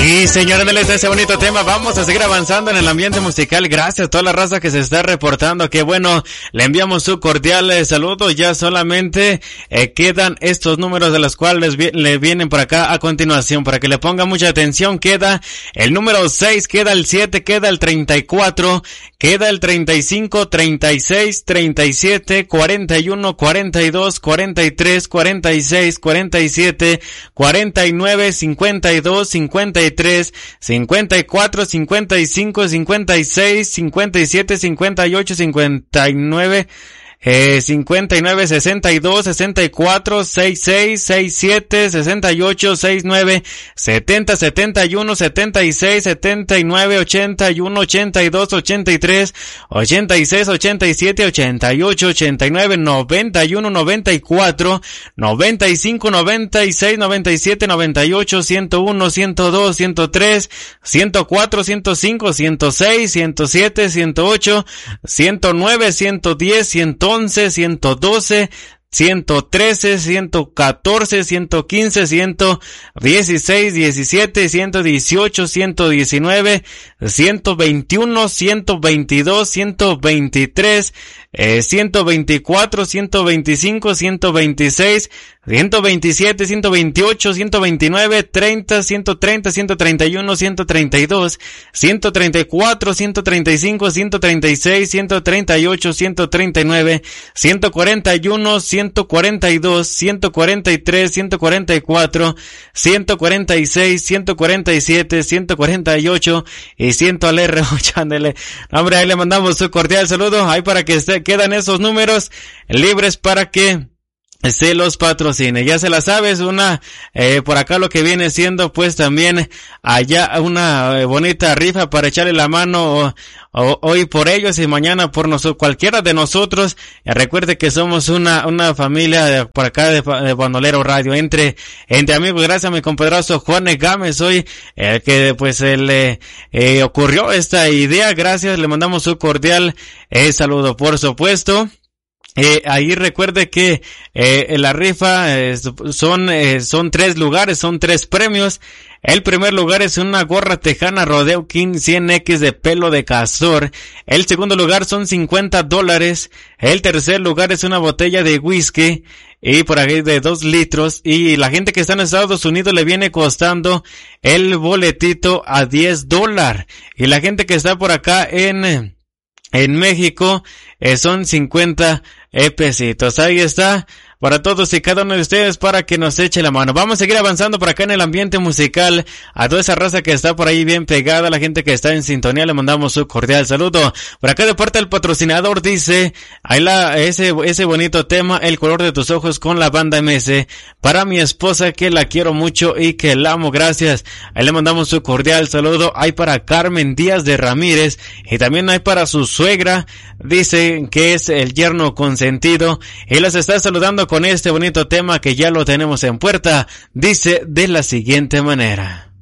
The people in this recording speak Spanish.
Sí, señores, ese bonito tema. Vamos a seguir avanzando en el ambiente musical. Gracias a toda la raza que se está reportando. Que bueno, le enviamos su cordial saludo. Ya solamente quedan estos números de los cuales le vienen por acá a continuación. Para que le ponga mucha atención, queda el número 6, queda el 7, queda el 34, queda el 35, 36, 37, 41, 42, 43, 46, 47, 49, 52, 53, 54, 55, 56, 57, 58, 59, 59, 62, 64, 66, 67, 68, 69, 70, 71, 76, 79, 81, 82, 83, 86, 87, 88, 89, 91, 94, 95, 96, 97, 98, 101, 102, 103, 104, 105, 106, 107, 108, 109, 110, 111, 112, 113, 114, 115, 116, 17, 118, 119, 121, 122, 123, 124, 125, 126, 127, 128, 129, 30, 130, 131, 132, 134, 135, 136, 138, 139, 141, 142, 143, 144, 146, 147, 148 y 100 al R8, ándele. Hombre, ahí le mandamos su cordial saludo, ahí para que quedan esos números libres para que se los patrocine. Ya se la sabes, por acá lo que viene siendo pues también allá una bonita rifa para echarle la mano hoy por ellos y mañana por nosotros, cualquiera de nosotros. Recuerde que somos una familia por acá de Bandolero Radio, entre amigos. Gracias a mi compadrazo Juan Gámez hoy, que pues le ocurrió esta idea. Gracias, le mandamos su cordial saludo, por supuesto. Ahí recuerde que la rifa son 3 lugares, son 3 premios. El primer lugar es una gorra tejana Rodeo King 100X de pelo de castor. El segundo lugar son $50. El tercer lugar es una botella de whisky y por ahí de 2 litros. Y la gente que está en Estados Unidos le viene costando el boletito a $10. Y la gente que está por acá en México son 50 pesitos. Ahí está, para todos y cada uno de ustedes, para que nos eche la mano. Vamos a seguir avanzando por acá en el ambiente musical. A toda esa raza que está por ahí bien pegada, a la gente que está en sintonía, le mandamos su cordial saludo. Por acá de parte del patrocinador dice, ahí ese bonito tema, El color de tus ojos, con la banda MS, para mi esposa que la quiero mucho y que la amo, gracias. Ahí le mandamos su cordial saludo. Hay para Carmen Díaz de Ramírez y también hay para su suegra, dice que es el yerno consentido, y las está saludando con este bonito tema que ya lo tenemos en puerta. Dice de la siguiente manera.